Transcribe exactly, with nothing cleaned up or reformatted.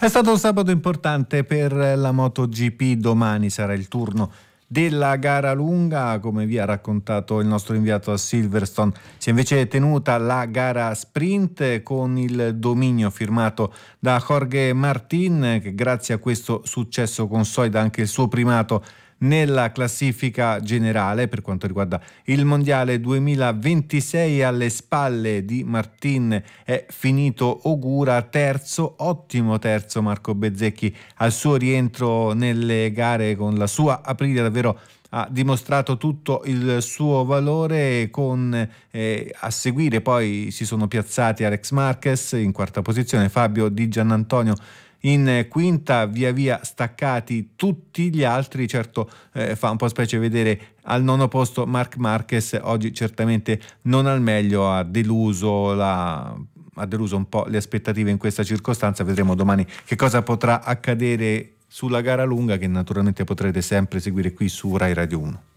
È stato un sabato importante per la MotoGP. Domani sarà il turno della gara lunga. Come vi ha raccontato il nostro inviato a Silverstone, si è invece tenuta la gara sprint con il dominio firmato da Jorge Martín, che grazie a questo successo consolida anche il suo primato nella classifica generale. Per quanto riguarda il mondiale duemilaventisei, alle spalle di Martín è finito Ogura, terzo, ottimo terzo Marco Bezzecchi al suo rientro nelle gare. Con la sua Aprilia davvero ha dimostrato tutto il suo valore. Con eh, a seguire poi si sono piazzati Alex Marquez in quarta posizione, Fabio Di Giannantonio in quinta, via via staccati tutti gli altri. Certo, eh, fa un po' specie vedere al nono posto Marc Marquez, oggi certamente non al meglio, ha deluso la ha deluso un po' le aspettative in questa circostanza. Vedremo domani che cosa potrà accadere sulla gara lunga, che naturalmente potrete sempre seguire qui su Rai Radio uno.